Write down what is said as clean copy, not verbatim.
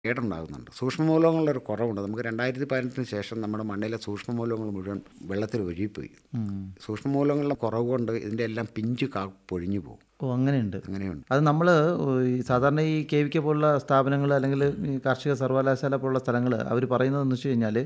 കേടുണ്ടാകുന്നുണ്ട്. സൂക്ഷ്മമൂലകങ്ങളുടെ ഒരു കുറവുണ്ട്. നമുക്ക് 2018 ശേഷം നമ്മുടെ മണ്ണിലെ സൂക്ഷ്മമൂലകങ്ങൾ മുഴുവൻ വെള്ളത്തിൽ ഒഴുകിപ്പോയി. സൂക്ഷ്മമൂലകങ്ങളുടെ കുറവ് കൊണ്ട് ഇതിൻ്റെ എല്ലാം പിഞ്ച് പൊഴിഞ്ഞു പോകും. അങ്ങനെയുണ്ട്. അങ്ങനെയുണ്ട്. അത് നമ്മൾ ഈ സാധാരണ ഈ KVK പോലുള്ള സ്ഥാപനങ്ങൾ അല്ലെങ്കിൽ ഈ കാർഷിക സർവകലാശാല പോലുള്ള സ്ഥലങ്ങൾ അവർ പറയുന്നതെന്ന് വെച്ച് കഴിഞ്ഞാൽ